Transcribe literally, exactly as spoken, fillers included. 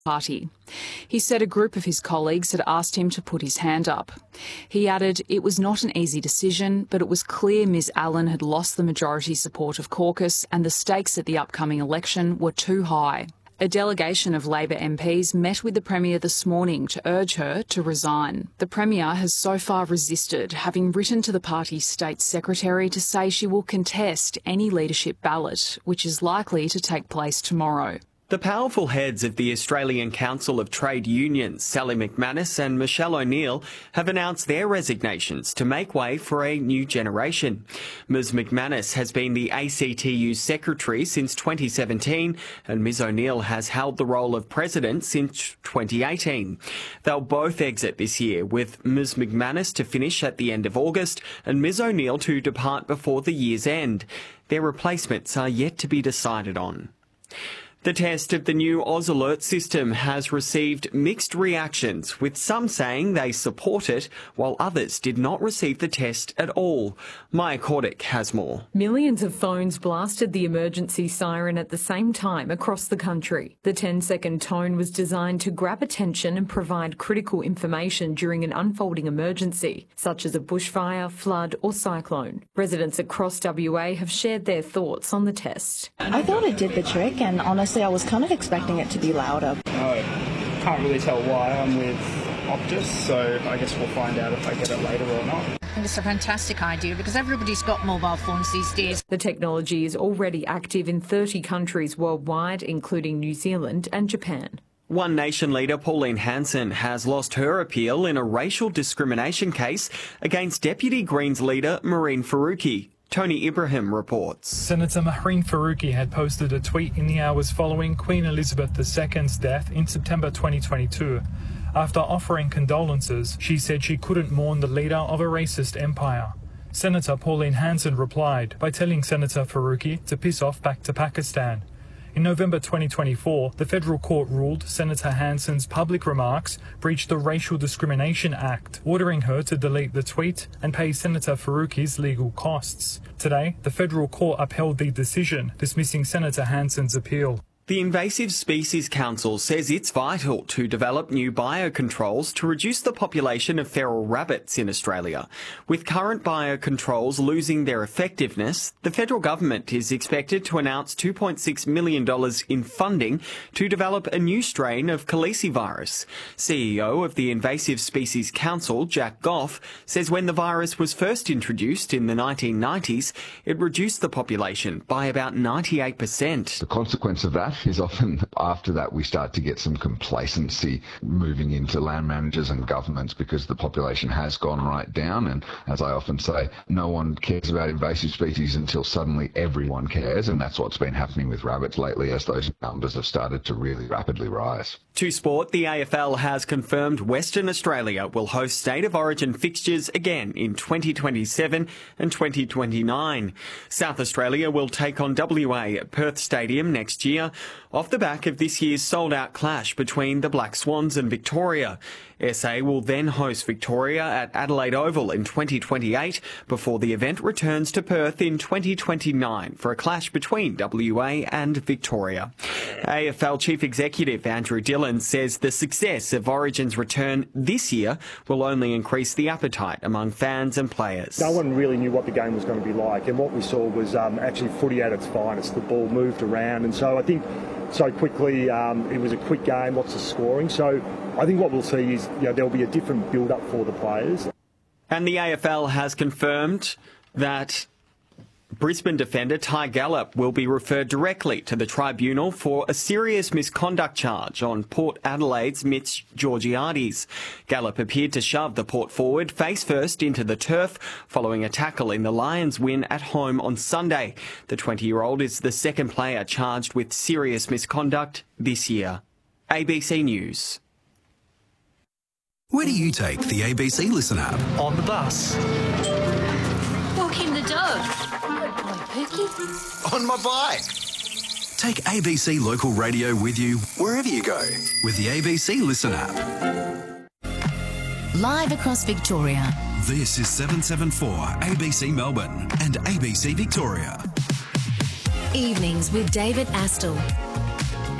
Party. He said a group of his colleagues had asked him to put his hand up. He added it was not an easy decision, but it was clear Ms Allen had lost the majority support of caucus and the stakes at the upcoming election were too high. A delegation of Labor M Ps met with the Premier this morning to urge her to resign. The Premier has so far resisted, having written to the party's State Secretary to say she will contest any leadership ballot, which is likely to take place tomorrow. The powerful heads of the Australian Council of Trade Unions, Sally McManus and Michelle O'Neill, have announced their resignations to make way for a new generation. Ms McManus has been the A C T U Secretary since twenty seventeen and Ms O'Neill has held the role of President since twenty eighteen. They'll both exit this year, with Ms McManus to finish at the end of August and Ms O'Neill to depart before the year's end. Their replacements are yet to be decided on. The test of the new AusAlert system has received mixed reactions, with some saying they support it, while others did not receive the test at all. Maya Cordick has more. Millions of phones blasted the emergency siren at the same time across the country. The ten-second tone was designed to grab attention and provide critical information during an unfolding emergency, such as a bushfire, flood or cyclone. Residents across W A have shared their thoughts on the test. I thought it did the trick, and honestly I was kind of expecting it to be louder. I can't really tell why. I'm with Optus, so I guess we'll find out if I get it later or not. I think it's a fantastic idea because everybody's got mobile phones these days. The technology is already active in thirty countries worldwide, including New Zealand and Japan. One Nation leader, Pauline Hanson, has lost her appeal in a racial discrimination case against Deputy Greens leader Mehreen Faruqi. Tony Ibrahim reports. Senator Mehreen Faruqi had posted a tweet in the hours following Queen Elizabeth the Second's death in September twenty twenty-two. After offering condolences, she said she couldn't mourn the leader of a racist empire. Senator Pauline Hanson replied by telling Senator Faruqi to piss off back to Pakistan. In November twenty twenty-four, the federal court ruled Senator Hanson's public remarks breached the Racial Discrimination Act, ordering her to delete the tweet and pay Senator Faruqi's legal costs. Today, the federal court upheld the decision, dismissing Senator Hanson's appeal. The Invasive Species Council says it's vital to develop new biocontrols to reduce the population of feral rabbits in Australia. With current biocontrols losing their effectiveness, the federal government is expected to announce two point six million dollars in funding to develop a new strain of calicivirus. C E O of the Invasive Species Council, Jack Goff, says when the virus was first introduced in the nineteen nineties, it reduced the population by about ninety-eight percent. The consequence of that is often after that we start to get some complacency moving into land managers and governments because the population has gone right down, and as I often say, no one cares about invasive species until suddenly everyone cares, and that's what's been happening with rabbits lately as those numbers have started to really rapidly rise. To sport, the A F L has confirmed Western Australia will host State of Origin fixtures again in twenty twenty-seven and twenty twenty-nine. South Australia will take on W A at Perth Stadium next year, off the back of this year's sold-out clash between the Black Swans and Victoria. S A will then host Victoria at Adelaide Oval in twenty twenty-eight before the event returns to Perth in twenty twenty-nine for a clash between W A and Victoria. A F L Chief Executive Andrew Dillon says the success of Origin's return this year will only increase the appetite among fans and players. No one really knew what the game was going to be like, and what we saw was um, actually footy at its finest. The ball moved around, and so I think so quickly um, it was a quick game, lots of scoring. So I think what we'll see is you know, there'll be a different build-up for the players. And the A F L has confirmed that Brisbane defender Ty Gallop will be referred directly to the tribunal for a serious misconduct charge on Port Adelaide's Mitch Georgiades. Gallop appeared to shove the Port forward face first into the turf following a tackle in the Lions' win at home on Sunday. The twenty-year-old is the second player charged with serious misconduct this year. A B C News. Where do you take the A B C Listen app? On the bus. Walking the dog. On my bike. Take A B C Local Radio with you wherever you go with the A B C Listen app. Live across Victoria. This is seven seven four A B C Melbourne and A B C Victoria. Evenings with David Astle.